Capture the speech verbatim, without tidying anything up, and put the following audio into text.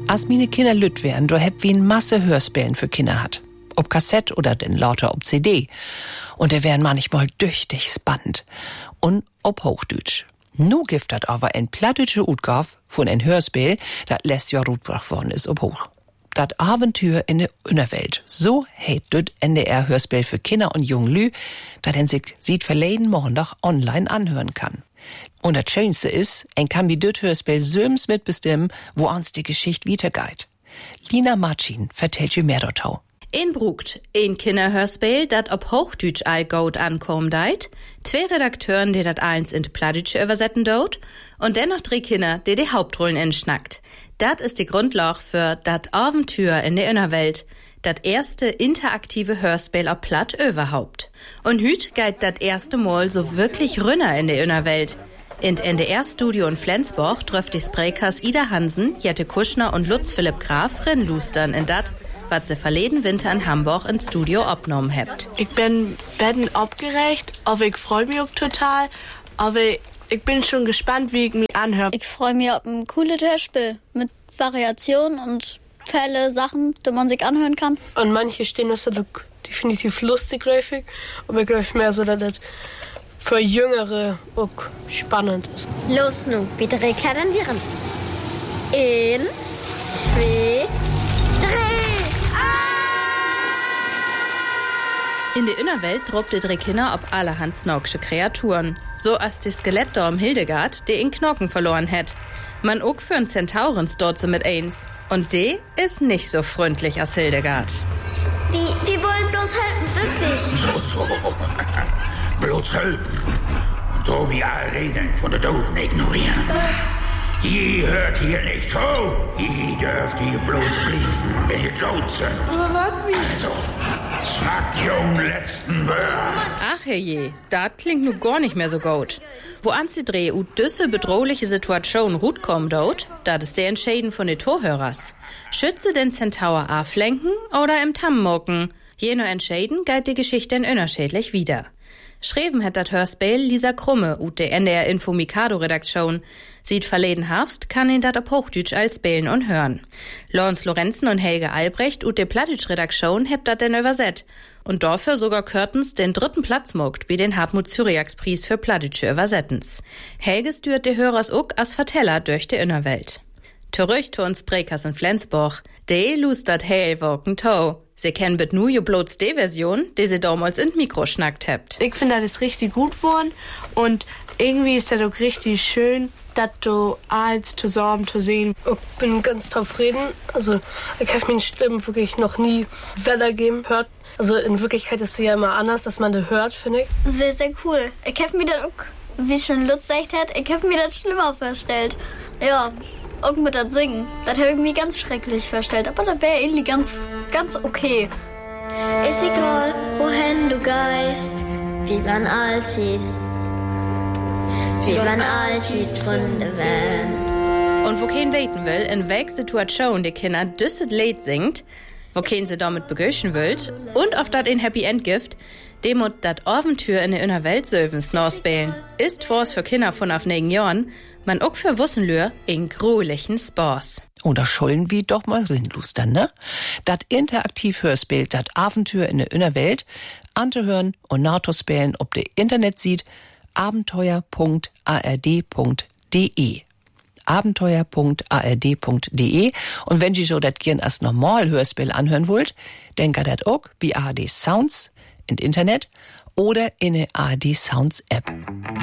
Als meine Kinder lütt wären, du hebt wie ein Masse Hörspielen für Kinder hat. Ob Kassett oder denn lauter ob C D. Und der wären manchmal düchtig spannend. Und ob Hochdeutsch. Nu gibt dat aber ein plattdeutsche Utgabe von ein Hörspiel, dat lässt ja rutbracht worden ist ob Hoch. Dat Abenteuer in der Innerwelt. So heit düt N D R-Hörspiel für Kinder und Junglü, dat en sich sieht verleden Montag online anhören kann. Und das Schönste ist, en kann wie düt Hörspiel söms mitbestimmen, wo uns die Geschichte weitergeht. Lina Marcin vertellt je mehr dortau. In Brugt, ein Kinderhörspiel, dat ob Hochdeutsch all gut ankommen deit, zwei Redakteuren, die dat eins in Plattdeutsch übersetzen dort, und dennoch drei Kinder, die die Hauptrollen inschnackt. Dat ist die Grundlage für dat Abenteuer in der Innerwelt, dat erste interaktive Hörspiel auf Platt überhaupt. Und hüt geht dat erste Mal so wirklich rünner in der Innerwelt. In N D R-Studio in Flensburg trifft die Sprekers Ida Hansen, Jette Kuschner und Lutz Philipp Graf rinlustern in dat, was sie verleden Winter in Hamburg ins Studio abgenommen habt. Ich bin werden abgerecht, aber ich freue mich auch total, aber ich bin schon gespannt, wie ich mich anhöre. Ich freue mich auf ein cooles Hörspiel mit Variationen und Fälle, Sachen, die man sich anhören kann. Und manche stehen das definitiv lustig, häufig, aber ich glaube mehr so, dass das für Jüngere auch spannend ist. Los nun, bitte klettern wir ran. In, zwei, drei. In der Innerwelt drobt die drei Kinder ob allerhand snauksche Kreaturen. So als die Skelettdorm Hildegard, die in Knochen verloren hat. Man auch für einen Zentaurens dort so mit eins. Und die ist nicht so freundlich als Hildegard. Wir, wir wollen bloß helfen, wirklich. So, so. Bloß helfen. Und so wie alle Regeln von der Toten ignorieren. Ihr hört hier nicht zu. Ihr dürft hier bloß blieben, wenn ihr tot sind. Aber warten wir. Also, sagt schon letzten Wörter. Ach herrje, das klingt nu gar nicht mehr so gut. Wo ans die Dreh u düsse bedrohliche Situation rut kommen dort, das ist der Entscheiden von den Torhörers. Schütze den Centaur aflenken oder im Tamm mucken. Je nur entscheiden geht die Geschichte in unterschiedlich wieder. Schreven hat dat Hörspiel Lisa Krumme ut der N D R-Info Mikado-Redaktion. Sieht verleden Herbst, kann ihn dat ab Hochdeutsch als spielen und hören. Lorenz Lorenzen und Helge Albrecht ut der Plattdeutsch-Redaktion hebt dat denn übersetzt. Und dafür sogar Körtens den dritten Platz mogt, wie den Hartmut-Zyriax-Preis für Plattdeutsche Übersettens. Helge stört die Hörers auch als Verteller durch die Innerwelt. Zurück zu uns Brekers in Flensburg. De lustert heil woken tau. Sie kennen bet nu jo bloß die Version, die sie damals in Mikro schnackt habt. Ich finde, das ist richtig gut geworden und irgendwie ist das auch richtig schön, das du alles zusammen zu sehen. Ich bin ganz zufrieden. Also, ich habe meine Stimme wirklich noch nie wiedergeben hört. Also, in Wirklichkeit ist sie ja immer anders, dass man das hört, finde ich. Sehr, sehr cool. Ich habe mir das auch, wie schon Lutz gesagt hat, ich habe mir das schlimmer vorgestellt. Ja. Auch mit das Singen. Das habe ich mir ganz schrecklich vorgestellt. Aber das wäre irgendwie ganz, ganz okay. Ist egal, wohin du geist, wie man alltid, wie man alltid Gründe wählen. Und wo kein weten will, in welcher Situation die Kinder düsset Lied singt, wo kein sie damit begöschen will, und auf dat ein Happy End gibt, dem und dat Abenteuer in der Innerwelt söwens nachspielen, ist vor's für Kinder von auf negen Jahren, man auch für Wussenlür in grulichen Spaß. Oder schollen wie doch mal rinlustern, ne? Dat interaktiv Hörspiel, dat Abenteuer in der Innerwelt, anzuhören und nachzuspielen, ob der Internet sieht, abenteuer punkt a r d punkt d e. abenteuer punkt a r d punkt d e. Und wenn Sie so dat gern als normal Hörspiel anhören wollt, dann geht dat auch wie A R D Sounds im Internet oder in der A R D Sounds App.